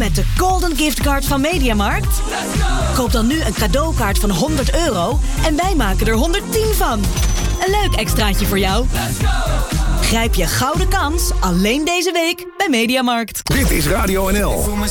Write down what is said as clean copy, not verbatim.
met de Golden Gift Card van Mediamarkt? Koop dan nu een cadeaukaart van €100 en wij maken er 110 van. Een leuk extraatje voor jou. Grijp je gouden kans alleen deze week bij Mediamarkt. Dit is Radio NL.